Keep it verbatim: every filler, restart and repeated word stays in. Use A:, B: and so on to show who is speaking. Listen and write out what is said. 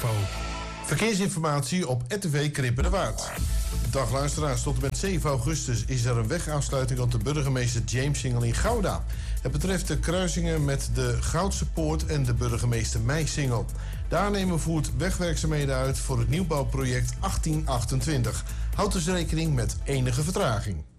A: info.
B: Verkeersinformatie op R T V Krippenderwaard. Dag luisteraars, tot en met zeven augustus is er een wegafsluiting op de Burgemeester Jamessingel in Gouda. Het betreft de kruisingen met de Goudse Poort en de Burgemeester Meisingel. De aannemer voert wegwerkzaamheden uit voor het nieuwbouwproject achttien achtentwintig. Houd dus rekening met enige vertraging.